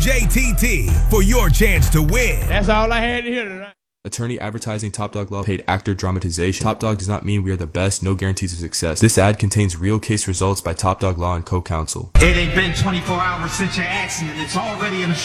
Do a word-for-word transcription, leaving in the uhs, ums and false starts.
J T T for your chance to win. That's all I had to hear tonight. Attorney advertising Top Dog Law paid actor dramatization. Top Dog does not mean we are the best, no guarantees of success. This ad contains real case results by Top Dog Law and co-counsel. It ain't been twenty-four hours since your accident. It's already in a